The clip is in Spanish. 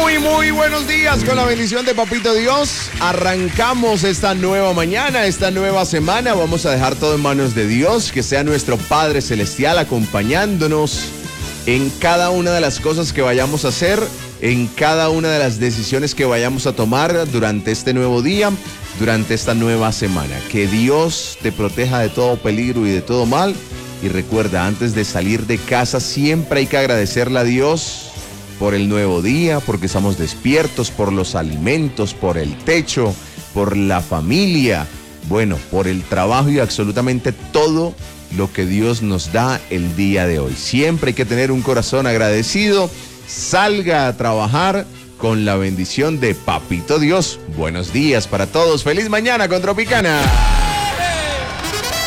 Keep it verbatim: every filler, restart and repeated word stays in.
Muy, muy buenos días con la bendición de Papito Dios. Arrancamos esta nueva mañana, esta nueva semana. Vamos a dejar todo en manos de Dios, que sea nuestro Padre Celestial acompañándonos en cada una de las cosas que vayamos a hacer, en cada una de las decisiones que vayamos a tomar durante este nuevo día, durante esta nueva semana. Que Dios te proteja de todo peligro y de todo mal. Y recuerda, antes de salir de casa siempre hay que agradecerle a Dios por el nuevo día, porque estamos despiertos, por los alimentos, por el techo, por la familia, bueno, por el trabajo y absolutamente todo lo que Dios nos da el día de hoy. Siempre hay que tener un corazón agradecido. Salga a trabajar con la bendición de Papito Dios. Buenos días para todos. Feliz mañana con Tropicana.